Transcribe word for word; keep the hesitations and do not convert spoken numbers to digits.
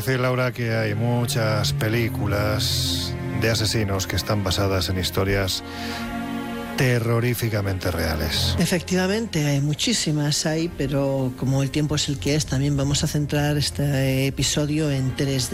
decir, Laura, que hay muchas películas de asesinos que están basadas en historias terroríficamente reales. Efectivamente, hay muchísimas ahí, pero como el tiempo es el que es, también vamos a centrar este episodio en tres